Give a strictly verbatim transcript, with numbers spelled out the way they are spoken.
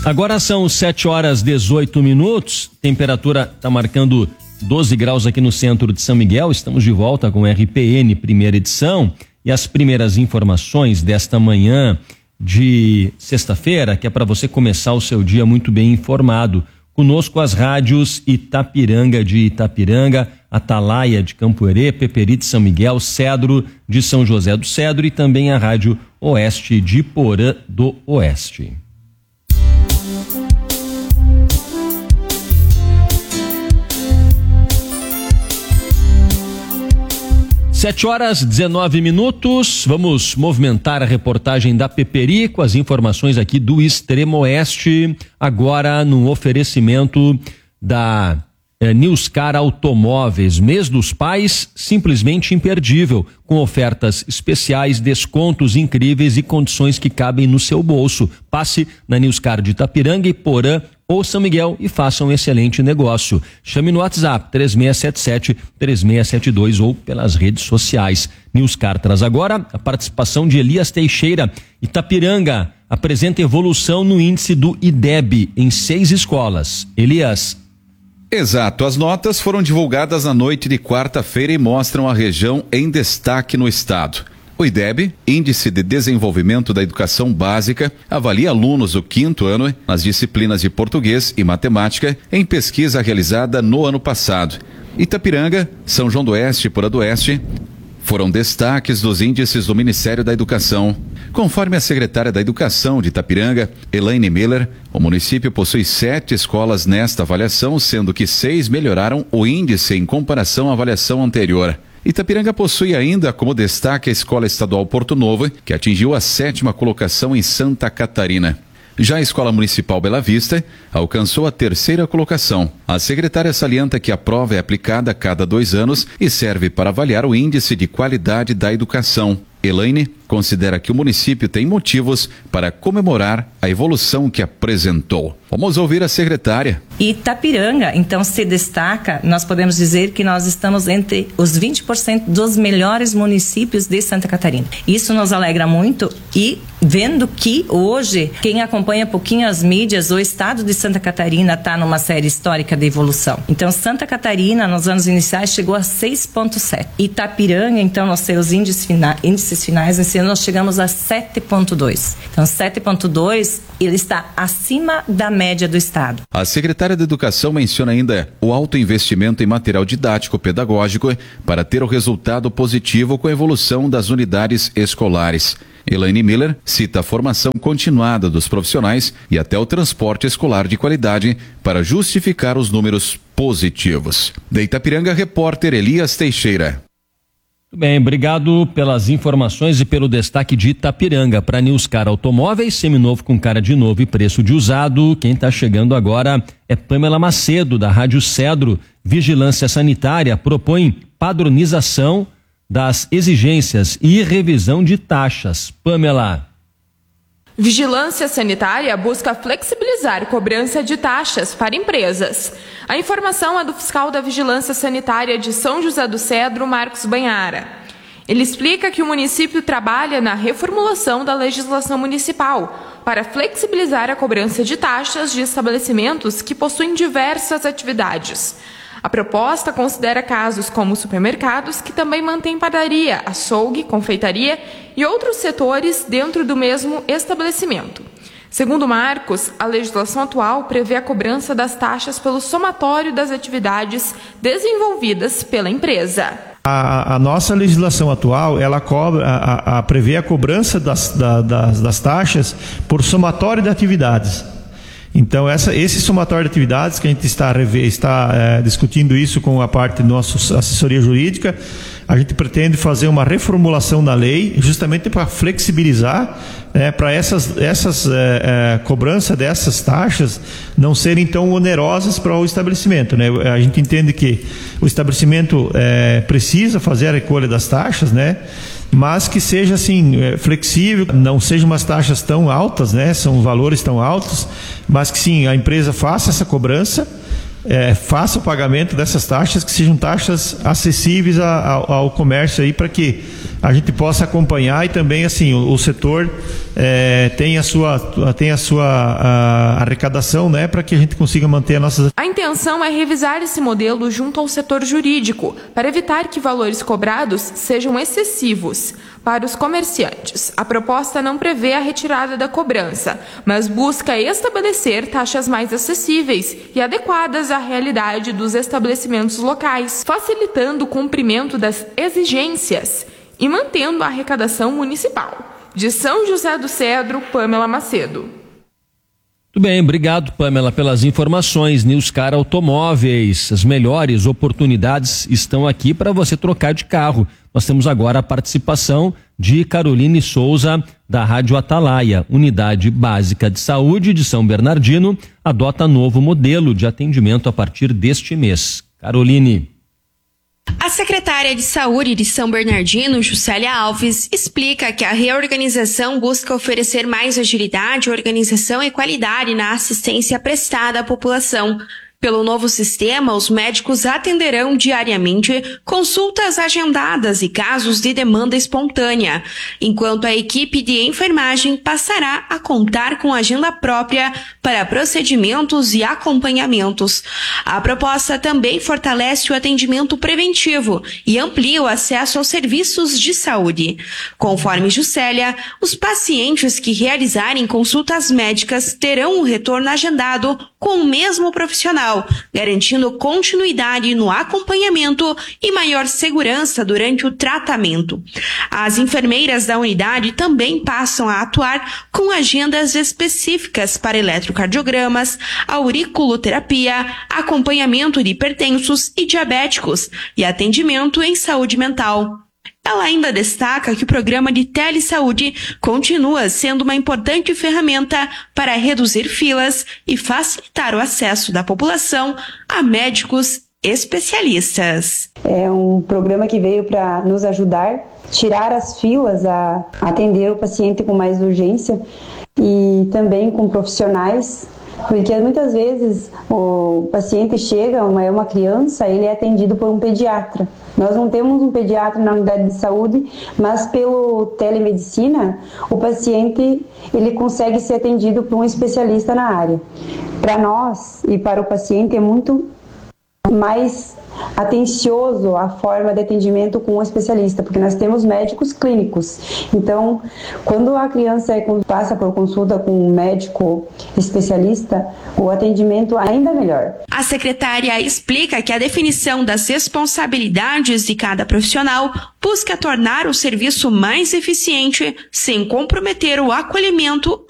Agora são sete horas e dezoito minutos, temperatura está marcando doze graus aqui no centro de São Miguel. Estamos de volta com o R P N, primeira edição, e as primeiras informações desta manhã de sexta-feira, que é para você começar o seu dia muito bem informado. Conosco as rádios Itapiranga de Itapiranga, Atalaia de Campo Herê, Peperi de São Miguel, Cedro de São José do Cedro e também a Rádio Oeste de Porã do Oeste. Sete horas e dezenove minutos, vamos movimentar a reportagem da Peperi com as informações aqui do Extremo Oeste, agora no oferecimento da eh, Newscar Automóveis. Mês dos Pais, simplesmente imperdível, com ofertas especiais, descontos incríveis e condições que cabem no seu bolso. Passe na Newscar de Itapiranga e Porã ou São Miguel e faça um excelente negócio. Chame no WhatsApp três seis sete sete, três seis sete dois ou pelas redes sociais. Newscar traz agora a participação de Elias Teixeira. Itapiranga apresenta evolução no índice do I D E B em seis escolas. Elias. Exato, as notas foram divulgadas na noite de quarta-feira e mostram a região em destaque no estado. O I D E B, Índice de Desenvolvimento da Educação Básica, avalia alunos do quinto ano nas disciplinas de português e matemática em pesquisa realizada no ano passado. Itapiranga, São João do Oeste e Porã do Oeste foram destaques dos índices do Ministério da Educação. Conforme a secretária da Educação de Itapiranga, Elaine Miller, o município possui sete escolas nesta avaliação, sendo que seis melhoraram o índice em comparação à avaliação anterior. Itapiranga possui ainda como destaque a Escola Estadual Porto Novo, que atingiu a sétima colocação em Santa Catarina. Já a Escola Municipal Bela Vista alcançou a terceira colocação. A secretária salienta que a prova é aplicada a cada dois anos e serve para avaliar o índice de qualidade da educação. Elaine considera que o município tem motivos para comemorar a evolução que apresentou. Vamos ouvir a secretária. Itapiranga, então, se destaca, nós podemos dizer que nós estamos entre os vinte por cento dos melhores municípios de Santa Catarina. Isso nos alegra muito e vendo que hoje, quem acompanha um pouquinho as mídias, o estado de Santa Catarina está numa série histórica de evolução. Então, Santa Catarina, nos anos iniciais, chegou a seis vírgula sete. Itapiranga, então, nos seus índices, fina, índices finais, esse ano nós chegamos a sete vírgula dois. Então, sete vírgula dois, ele está acima da média do estado. A secretária da Educação menciona ainda o alto investimento em material didático pedagógico para ter o resultado positivo com a evolução das unidades escolares. Elaine Miller cita a formação continuada dos profissionais e até o transporte escolar de qualidade para justificar os números positivos. De Itapiranga, repórter Elias Teixeira. Bem, obrigado pelas informações e pelo destaque de Itapiranga. Para Newscar Automóveis, seminovo com cara de novo e preço de usado. Quem está chegando agora é Pamela Macedo, da Rádio Cedro. Vigilância Sanitária propõe padronização das exigências e revisão de taxas. Pamela. Vigilância Sanitária busca flexibilizar cobrança de taxas para empresas. A informação é do fiscal da Vigilância Sanitária de São José do Cedro, Marcos Banhara. Ele explica que o município trabalha na reformulação da legislação municipal para flexibilizar a cobrança de taxas de estabelecimentos que possuem diversas atividades. A proposta considera casos como supermercados que também mantêm padaria, açougue, confeitaria e outros setores dentro do mesmo estabelecimento. Segundo Marcos, a legislação atual prevê a cobrança das taxas pelo somatório das atividades desenvolvidas pela empresa. A, a nossa legislação atual, ela cobra, a, a, prevê a cobrança das, da, das, das taxas por somatório de atividades. Então, essa, esse somatório de atividades que a gente está, está é, discutindo isso com a parte da nossa assessoria jurídica, a gente pretende fazer uma reformulação da lei justamente para flexibilizar, é, para essas, essas é, é, cobrança dessas taxas não serem tão onerosas para o estabelecimento, né? A gente entende que o estabelecimento é, precisa fazer a recolha das taxas, né? Mas que seja assim flexível, não sejam umas taxas tão altas, né? São valores tão altos, mas que sim, a empresa faça essa cobrança é, faça o pagamento dessas taxas, que sejam taxas acessíveis a, a, ao comércio aí, para que a gente possa acompanhar e também assim o, o setor é, tenha a sua, tenha a sua a arrecadação, né, para que a gente consiga manter a nossa... A intenção é revisar esse modelo junto ao setor jurídico, para evitar que valores cobrados sejam excessivos. Para os comerciantes, a proposta não prevê a retirada da cobrança, mas busca estabelecer taxas mais acessíveis e adequadas à realidade dos estabelecimentos locais, facilitando o cumprimento das exigências e mantendo a arrecadação municipal. De São José do Cedro, Pamela Macedo. Muito bem, obrigado, Pamela, pelas informações. Newscar Automóveis, as melhores oportunidades estão aqui para você trocar de carro. Nós temos agora a participação de Caroline Souza, da Rádio Atalaia. Unidade Básica de Saúde de São Bernardino adota novo modelo de atendimento a partir deste mês. Caroline. A secretária de Saúde de São Bernardino, Juscelia Alves, explica que a reorganização busca oferecer mais agilidade, organização e qualidade na assistência prestada à população. Pelo novo sistema, os médicos atenderão diariamente consultas agendadas e casos de demanda espontânea, enquanto a equipe de enfermagem passará a contar com agenda própria para procedimentos e acompanhamentos. A proposta também fortalece o atendimento preventivo e amplia o acesso aos serviços de saúde. Conforme Juscelia, os pacientes que realizarem consultas médicas terão o retorno agendado com o mesmo profissional, garantindo continuidade no acompanhamento e maior segurança durante o tratamento. As enfermeiras da unidade também passam a atuar com agendas específicas para eletrocardiogramas, auriculoterapia, acompanhamento de hipertensos e diabéticos e atendimento em saúde mental. Ela ainda destaca que o programa de telesaúde continua sendo uma importante ferramenta para reduzir filas e facilitar o acesso da população a médicos especialistas. É um programa que veio para nos ajudar, tirar as filas, a atender o paciente com mais urgência e também com profissionais, porque muitas vezes o paciente chega, uma, é uma criança, ele é atendido por um pediatra. Nós não temos um pediatra na unidade de saúde, mas pelo telemedicina, o paciente ele consegue ser atendido por um especialista na área. Para nós e para o paciente é muito mais atencioso a forma de atendimento com um especialista, porque nós temos médicos clínicos. Então, quando a criança passa por consulta com um médico especialista, o atendimento ainda é melhor. A secretária explica que a definição das responsabilidades de cada profissional busca tornar o serviço mais eficiente sem comprometer o acolhimento